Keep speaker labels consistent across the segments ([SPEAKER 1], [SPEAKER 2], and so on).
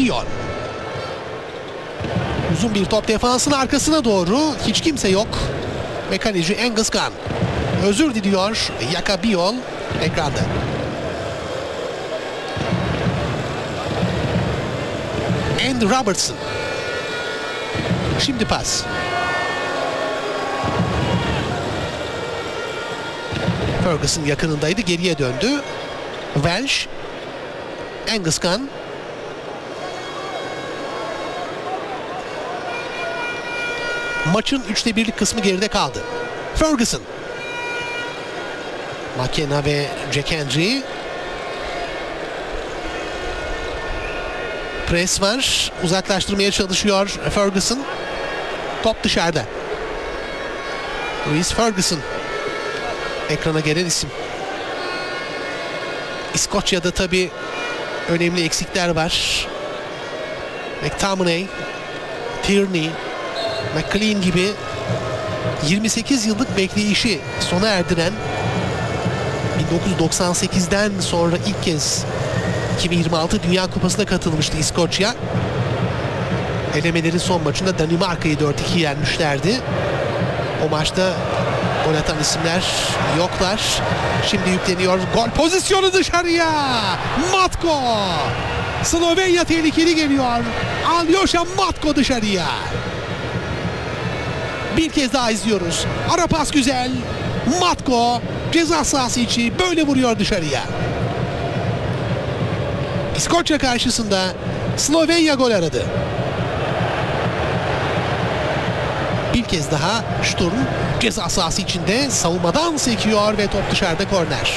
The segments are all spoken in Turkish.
[SPEAKER 1] geliyor. Uzun bir top defansın arkasına doğru. Hiç kimse yok. Ve kaleci Angus Gunn özür diliyor. Yakabiol ekranda. Andy Robertson. Şimdi pas. Ferguson yakınındaydı. Geriye döndü. Welsh. Angus Gunn. Maçın 1/3'lik kısmı geride kaldı. Ferguson. McKenna ve Jack Hendry. Pres var. Uzaklaştırmaya çalışıyor Ferguson. Top dışarıda. Louis Ferguson. Ekrana gelen isim. İskoçya'da tabi önemli eksikler var. McTominay, Tierney, McLean gibi 28 yıllık bekleyişi sona erdiren 1998'den sonra ilk kez 2026 Dünya Kupası'na katılmıştı İskoçya. Elemelerin son maçında Danimarka'yı 4-2 yenmişlerdi. O maçta gol atan isimler yoklar. Şimdi yükleniyor. Gol pozisyonu dışarıya. Matko. Slovenya tehlikeli geliyor. Aljoša Matko dışarıya. Bir kez daha izliyoruz. Ara pas güzel. Matko ceza sahası içi böyle vuruyor dışarıya. İskoçya karşısında Slovenya gol aradı. Bir kez daha Sturm ceza sahası içinde savunmadan sekiyor ve top dışarıda, korner.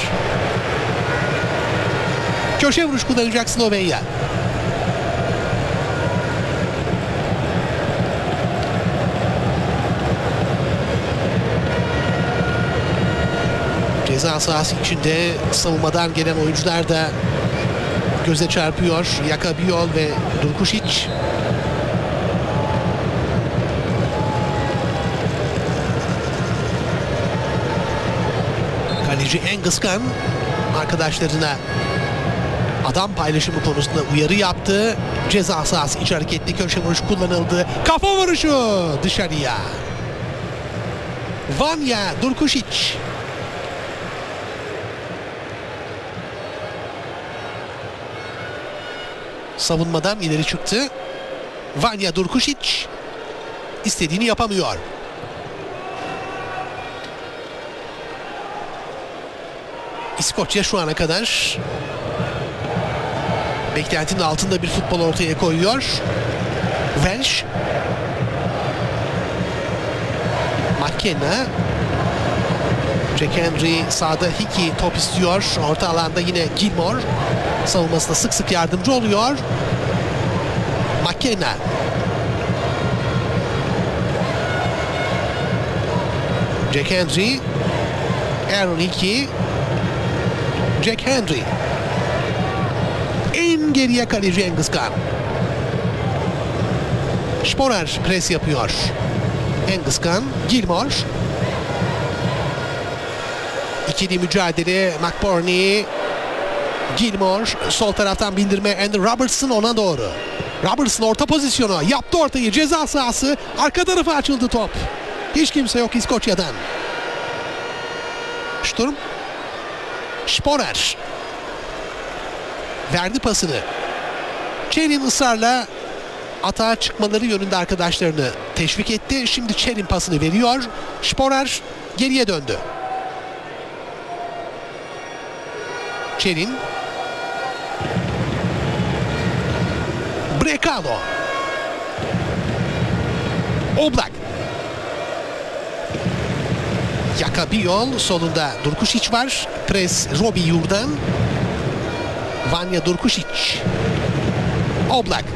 [SPEAKER 1] Köşe vuruş kullanacak Slovenya. Ceza sahası içinde savunmadan gelen oyuncular da göze çarpıyor. Yakabiol ve Durkušić. Kaleci Angus Gunn arkadaşlarına adam paylaşımı konusunda uyarı yaptı. Ceza sahası iç hareketli köşe vuruş kullanıldı. Kafa vuruşu dışarıya. Vanja Durkušić. Savunmadan ileri çıktı. Vanja Durkušić istediğini yapamıyor. İskoçya şu ana kadar beklentinin altında bir futbol ortaya koyuyor. Welsh. McKenna. Jack Hendry sağda, Hickey top istiyor. Orta alanda yine Gilmore. Savunmasına sık sık yardımcı oluyor. McKenna. Jack Hendry. Aaron Hickey. Jack Hendry. En geriye kaleci Angus Gunn. Sporer pres yapıyor. Angus Gunn, Gilmore. İkili mücadele. McBurney. Gilmore sol taraftan bindirme. Andy Robertson ona doğru. Robertson orta pozisyonu. Yaptı ortayı. Ceza sahası. Arka tarafa açıldı top. Hiç kimse yok İskoçya'dan. Sturm. Sporer. Verdi pasını. Çerin ısrarla atağa çıkmaları yönünde arkadaşlarını teşvik etti. Şimdi Çerin pasını veriyor. Sporer geriye döndü. Çerin. Brekalo. Oblak. Yakabiol, solunda Durkušić var. Pres Robbie Yurdan. Vanja Durkušić. Oblak.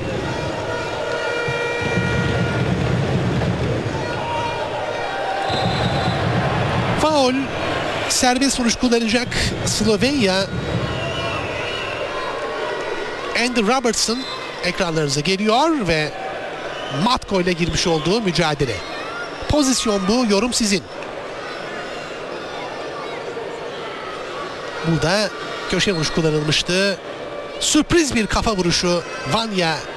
[SPEAKER 1] Faul. Serbest vuruş kullanacak Slovenya. Andy Robertson ekranlarınıza geliyor ve Matko ile girmiş olduğu mücadele. Pozisyon bu, yorum sizin. Burada köşe vuruş kullanılmıştı. Sürpriz bir kafa vuruşu Vanja